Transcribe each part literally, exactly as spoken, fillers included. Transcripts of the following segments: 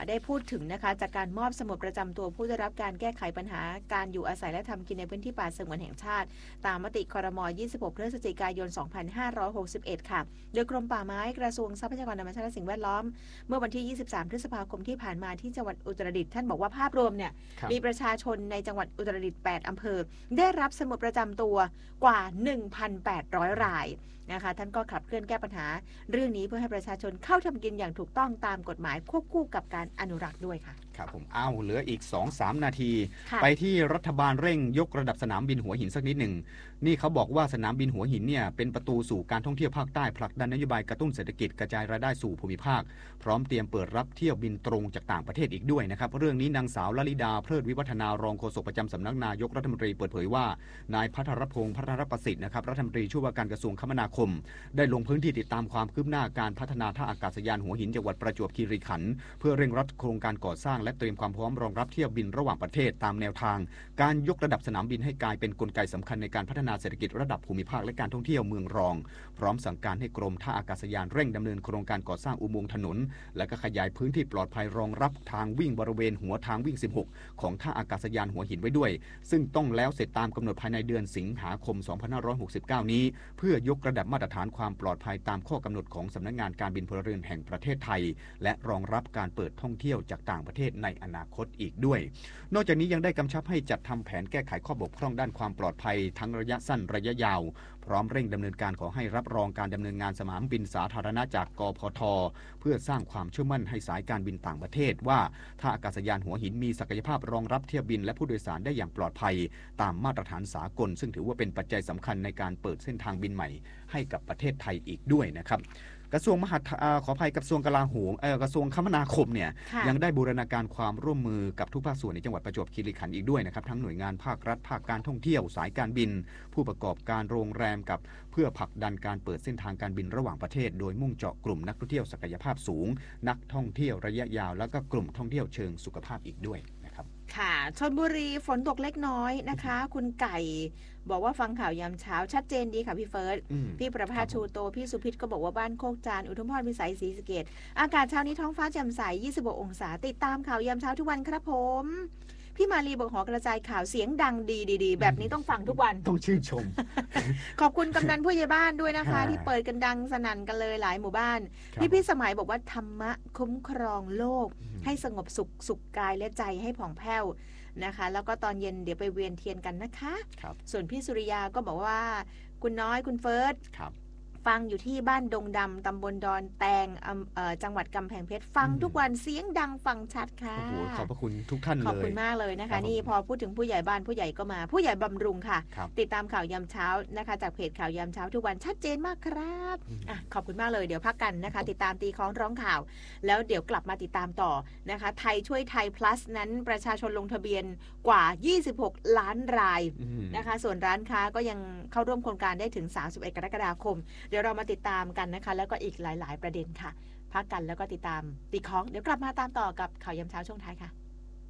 ได้พูดถึงนะคะจากการมอบสมุดประจำตัวผู้ได้รับการแก้ไขปัญหาการอยู่อาศัยและทำกินในพื้นที่ป่าสงวนแห่งชาติตามมติครม. ยี่สิบหก พฤศจิกายน สองพันห้าร้อยหกสิบเอ็ด ค่ะโดยกรมป่าไม้กระทรวงทรัพยากรธรรมชาติและสิ่งแวดล้อมเมื่อวันที่ ยี่สิบสาม พฤษภาคมที่ผ่านมาที่จังหวัดอุตรดิตถ์ท่านบอกว่าภาพรวมเนี่ยมีประชาชนในจังหวัดอุตรดิตถ์ แปด อำเภอได้รับสมุดประจำตัวกว่า หนึ่งพันแปดร้อย รายนะคะท่านก็ขับเคลื่อนแก้ปัญหาเรื่องนี้เพื่อให้ประชาชนเข้าทำกินอย่างถูกต้องตามกฎหมายควบคู่กับการอนุรักษ์ด้วยค่ะครับผมอ้าวเหลืออีก สองถึงสาม นาทีไปที่รัฐบาลเร่งยกระดับสนามบินหัวหินสักนิดหนึ่งนี่เขาบอกว่าสนามบินหัวหินเนี่ยเป็นประตูสู่การท่องเที่ยวภาคใต้ผลักดันนโยบายกระตุ้นเศรษฐกิจกระจายรายได้สู่ภูมิภาคพร้อมเตรียมเปิดรับเที่ยวบินตรงจากต่างประเทศอีกด้วยนะครับเรื่องนี้นางสาวลลิดาเพลิดวิวัฒนารองโฆษกประจำสำนักนายกรัฐมนตรีเปิดเผยว่านายภัทรพงษ์พัฒนประสิทธิ์นะครับรัฐมนตรีช่วยว่าการกระทรวงคมนาคมได้ลงพื้นที่ติดตามความคืบหน้าการพัฒนาท่าอากาศยานหัวหินจังหวัดประจวบคีรีขันธ์เพื่อเร่งรัดโครงการก่อสร้างและเตรียมความพร้อมรองรับเที่ยวบินระหว่างประเทศตามแนวทางการยกระดับสนามบินให้กลายเป็นกลไกสำคัญในการพัฒนาเศรษฐกิจระดับภูมิภาคและการท่องเที่ยวเมืองรองพร้อมสั่งการให้กรมท่าอากาศยานเร่งดำเนินโครงการก่อสร้างอุโมงค์ถนนและก็ขยายพื้นที่ปลอดภัยรองรับทางวิ่งบริเวณหัวทางวิ่งสิบหกของท่าอากาศยานหัวหินไว้ด้วยซึ่งต้องแล้วเสร็จตามกำหนดภายในเดือนสิงหาคม สองพันห้าร้อยหกสิบเก้า นี้เพื่อยกระดับมาตรฐานความปลอดภัยตามข้อกำหนดของสำนักงานการบินพลเรือนแห่งประเทศไทยและรองรับการเปิดท่องเที่ยวจากต่างประเทศในอนาคตอีกด้วยนอกจากนี้ยังได้กำชับให้จัดทำแผนแก้ไขข้อบกพร่องด้านความปลอดภัยทั้งระยะสั้นระยะยาวพร้อมเร่งดำเนินการขอให้รับรองการดำเนินงานสนามบินสาธารณะจากกพท.เพื่อสร้างความเชื่อมั่นให้สายการบินต่างประเทศว่าท่าอากาศยานหัวหินมีศักยภาพรองรับเที่ยวบินและผู้โดยสารได้อย่างปลอดภัยตามมาตรฐานสากลซึ่งถือว่าเป็นปัจจัยสำคัญในการเปิดเส้นทางบินใหม่ให้กับประเทศไทยอีกด้วยนะครับกระทรวงมหาดขออภัยกระทรวงกลาโหมเอ่อกระทรวงคมนาคมเนี่ยยังได้บูรณาการความร่วมมือกับทุกภาคส่วนในจังหวัดประจวบคีรีขันธ์อีกด้วยนะครับทั้งหน่วยงานภาครัฐภาคการท่องเที่ยวสายการบินผู้ประกอบการโรงแรมกับเพื่อผลักดันการเปิดเส้นทางการบินระหว่างประเทศโดยมุ่งเจาะกลุ่มนักท่องเที่ยวศักยภาพสูงนักท่องเที่ยวระยะยาวแล้วก็กลุ่มท่องเที่ยวเชิงสุขภาพอีกด้วยนะครับค่ะชลบุรีฝนตกเล็กน้อยนะคะคุณไก่บอกว่าฟังข่าวยามเช้าชัดเจนดีค่ะพี่เฟิร์สพี่ประภาสชูโตพี่สุพิษก็บอกว่าบ้านโคกจานอุทุมพรวิสัยศรีสะเกษอากาศเช้านี้ท้องฟ้าแจ่มใสยี่สิบหกองศาติดตามข่าวยามเช้าทุกวันครับผมพี่มาลีบอกหอกระจายข่าวเสียงดังดีๆแบบนี้ต้องฟังทุกวันต้องชื่นชมขอบคุณกำนันผู้ใหญ่บ้านด้วยนะคะที่เปิดกันดังสนั่นกันเลยหลายหมู่บ้านพี่พี่สมัยบอกว่าธรรมะคุ้มครองโลกให้สงบสุขสุขกายและใจให้ผ่องแผ้วนะคะแล้วก็ตอนเย็นเดี๋ยวไปเวียนเทียนกันนะคะส่วนพี่สุริยาก็บอกว่าคุณน้อยคุณเฟิร์สฟังอยู่ที่บ้านดงดำตำบลดอนแตงจังหวัดกำแพงเพชรฟังทุกวันเสียงดังฟังชัดค่ะโอ้โหขอบพระคุณทุกท่านเลยขอบคุณมากเลยนะคะนี่พอพูดถึงผู้ใหญ่บ้านผู้ใหญ่ก็มาผู้ใหญ่บำรุงค่ะติดตามข่าวยามเช้านะคะจากเพจข่าวยามเช้าทุกวันชัดเจนมากครับอ่ะขอบคุณมากเลยเดี๋ยวพักกันนะคะติดตามตีคล้องร้องข่าวแล้วเดี๋ยวกลับมาติดตามต่อนะคะไทยช่วยไทย plus นั้นประชาชนลงทะเบียนกว่ายี่สิบหกล้านรายนะคะส่วนร้านค้าก็ยังเข้าร่วมโครงการได้ถึงสามสิบเอ็ดกรกฎาคมเดี๋ยวเรามาติดตามกันนะคะแล้วก็อีกหลายๆประเด็นค่ะพักกันแล้วก็ติดตามตีคล้องเดี๋ยวกลับมาตามต่อกับข่าวยามเช้าช่วงท้ายค่ะ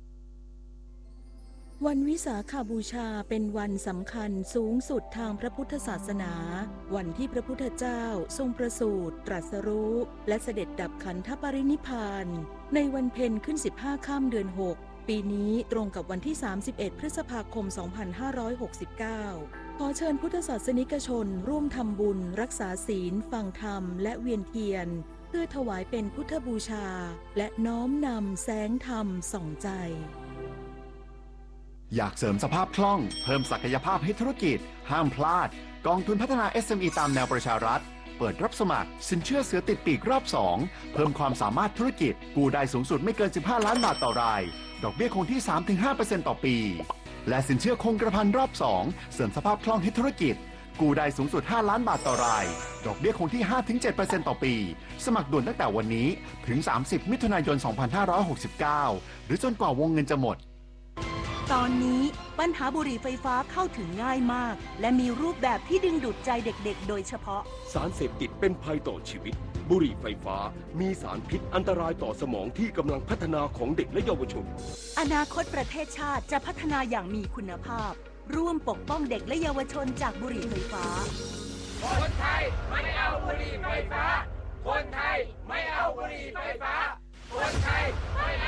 วันวิสาขบูชาเป็นวันสำคัญสูงสุดทางพระพุทธศาสนาวันที่พระพุทธเจ้าทรงประสูติตรัสรู้และเสด็จดับขันธปรินิพพานในวันเพ็ญขึ้นสิบห้าค่ำเดือนหกปีนี้ตรงกับวันที่สามสิบเอ็ดพฤษภาคมสองพันห้าร้อยหกสิบเก้าขอเชิญพุทธศาสนิกชนร่วมทำบุญรักษาศีลฟังธรรมและเวียนเทียนเพื่อถวายเป็นพุทธบูชาและน้อมนำแสงธรรมส่องใจอยากเสริมสภาพคล่องเพิ่มศักยภาพให้ธุรกิจห้ามพลาดกองทุนพัฒนา เอส เอ็ม อี ตามแนวประชารัฐเปิดรับสมัครสินเชื่อเสือติดปีกรอบสองเพิ่มความสามารถธุรกิจกู้ได้สูงสุดไม่เกินสิบห้าล้านบาทต่อรายดอกเบี้ยคงที่ สามถึงห้าเปอร์เซ็นต์ ต่อปีและสินเชื่อคงกระพันรอบสองเสริมสภาพคล่องให้ธุรกิจกู้ได้สูงสุดห้าล้านบาทต่อรายดอกเบี้ยคงที่ ห้าถึงเจ็ดเปอร์เซ็นต์ ต่อปีสมัครด่วนตั้งแต่วันนี้ถึงสามสิบมิถุนายนสองพันห้าร้อยหกสิบเก้าหรือจนกว่าวงเงินจะหมดตอนนี้ปัญหาบุหรี่ไฟฟ้าเข้าถึงง่ายมากและมีรูปแบบที่ดึงดูดใจเด็กๆโดยเฉพาะสารเสพติดเป็นภัยต่อชีวิตบุหรี่ไฟฟ้ามีสารพิษอันตรายต่อสมองที่กำลังพัฒนาของเด็กและเยาวชนอนาคตประเทศชาติจะพัฒนาอย่างมีคุณภาพร่วมปกป้องเด็กและเยาวชนจากบุหรี่ไฟฟ้าคนไทยไม่เอาบุหรี่ไฟฟ้าคนไทยไม่เอาบุหรี่ไฟฟ้าคนไทยไม่